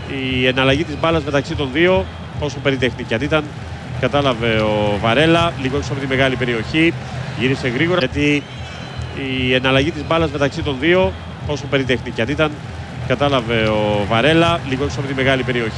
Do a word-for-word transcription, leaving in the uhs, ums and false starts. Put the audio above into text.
η εναλλαγή της μπάλας μεταξύ των δύο, όσο περιτεχνική αν ήταν, κατάλαβε ο Βαρέλα, λίγο έξω από τη μεγάλη περιοχή, γύρισε γρήγορα, γιατί η εναλλαγή της μπάλας μεταξύ των δύο, όσο περιτεχνική αν ήταν, κατάλαβε ο Βαρέλα, λίγο έξω από τη μεγάλη περιοχή.